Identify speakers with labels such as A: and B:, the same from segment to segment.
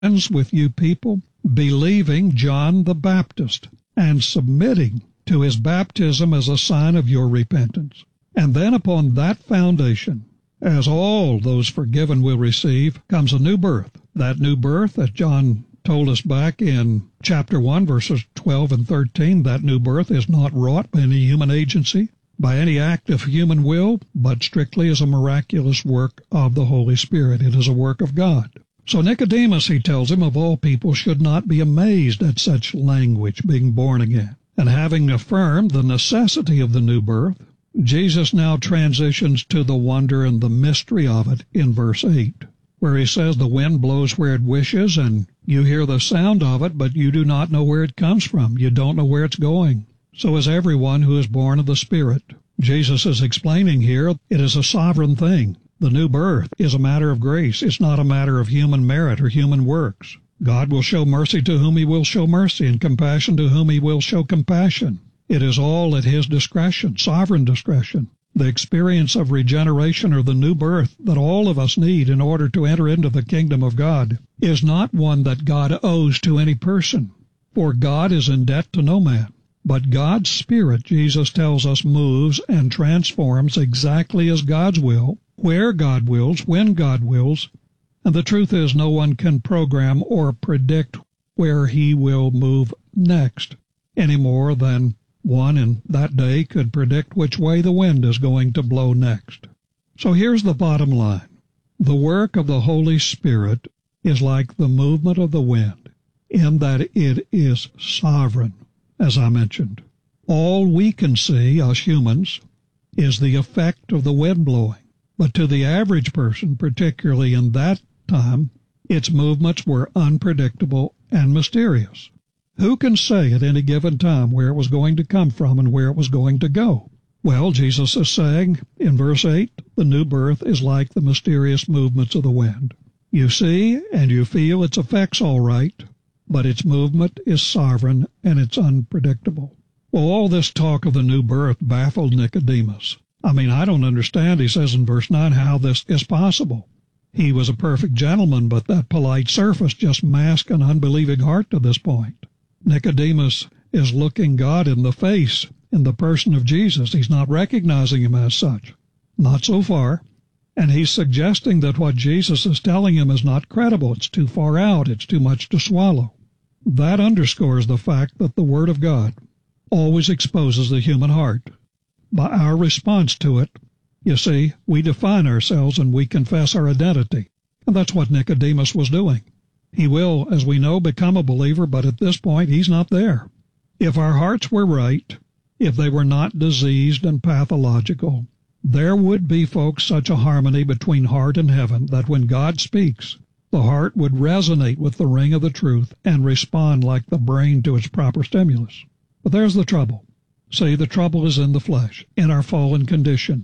A: with you people, believing John the Baptist and submitting to his baptism as a sign of your repentance. And then upon that foundation, as all those forgiven will receive, comes a new birth. That new birth that John told us back in chapter 1, verses 12 and 13, that new birth is not wrought by any human agency, by any act of human will, but strictly as a miraculous work of the Holy Spirit. It is a work of God. So Nicodemus, he tells him, of all people, should not be amazed at such language, being born again. And having affirmed the necessity of the new birth, Jesus now transitions to the wonder and the mystery of it in verse 8, where he says, the wind blows where it wishes, and you hear the sound of it, but you do not know where it comes from. You don't know where it's going. So is everyone who is born of the Spirit. Jesus is explaining here, it is a sovereign thing. The new birth is a matter of grace. It's not a matter of human merit or human works. God will show mercy to whom he will show mercy, and compassion to whom he will show compassion. It is all at his discretion, sovereign discretion. The experience of regeneration or the new birth that all of us need in order to enter into the kingdom of God is not one that God owes to any person, for God is in debt to no man. But God's Spirit, Jesus tells us, moves and transforms exactly as God's will, where God wills, when God wills, and the truth is no one can program or predict where he will move next, any more than one in that day could predict which way the wind is going to blow next. So here's the bottom line. The work of the Holy Spirit is like the movement of the wind, in that it is sovereign, as I mentioned. All we can see, us humans, is the effect of the wind blowing. But to the average person, particularly in that time, its movements were unpredictable and mysterious. Who can say at any given time where it was going to come from and where it was going to go? Well, Jesus is saying in verse 8, the new birth is like the mysterious movements of the wind. You see and you feel its effects all right, but its movement is sovereign and it's unpredictable. Well, all this talk of the new birth baffled Nicodemus. I don't understand, he says in verse 9, how this is possible. He was a perfect gentleman, but that polite surface just masked an unbelieving heart to this point. Nicodemus is looking God in the face in the person of Jesus. He's not recognizing him as such. Not so far. And he's suggesting that what Jesus is telling him is not credible. It's too far out. It's too much to swallow. That underscores the fact that the Word of God always exposes the human heart. By our response to it, you see, we define ourselves and we confess our identity. And that's what Nicodemus was doing. He will, as we know, become a believer, but at this point, he's not there. If our hearts were right, if they were not diseased and pathological, there would be, folks, such a harmony between heart and heaven that when God speaks, the heart would resonate with the ring of the truth and respond like the brain to its proper stimulus. But there's the trouble. See, the trouble is in the flesh, in our fallen condition.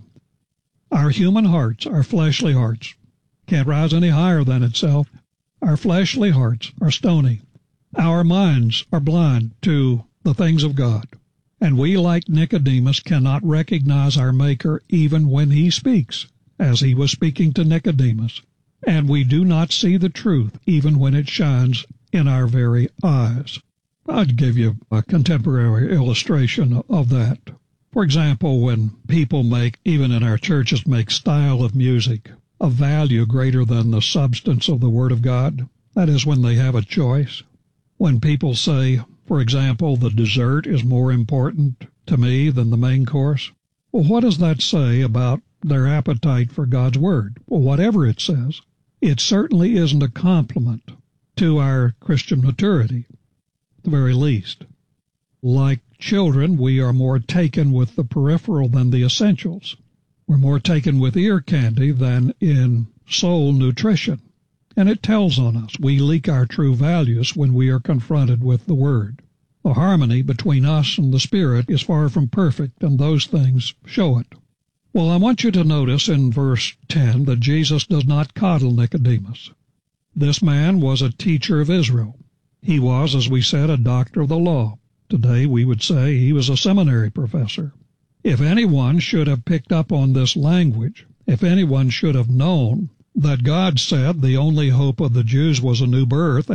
A: Our human hearts, our fleshly hearts, can't rise any higher than itself. Our fleshly hearts are stony. Our minds are blind to the things of God. And we, like Nicodemus, cannot recognize our Maker even when he speaks, as he was speaking to Nicodemus. And we do not see the truth even when it shines in our very eyes. I'd give you a contemporary illustration of that. For example, when people make, even in our churches, make style of music of value greater than the substance of the Word of God, that is when they have a choice. When people say, for example, the dessert is more important to me than the main course, well, what does that say about their appetite for God's Word? Well, whatever it says, it certainly isn't a compliment to our Christian maturity, at the very least. Like children, we are more taken with the peripheral than the essentials. We're more taken with ear candy than in soul nutrition. And it tells on us. We leak our true values when we are confronted with the Word. The harmony between us and the Spirit is far from perfect, and those things show it. Well, I want you to notice in verse 10 that Jesus does not coddle Nicodemus. This man was a teacher of Israel. He was, as we said, a doctor of the law. Today we would say he was a seminary professor. If anyone should have picked up on this language, if anyone should have known that God said the only hope of the Jews was a new birth,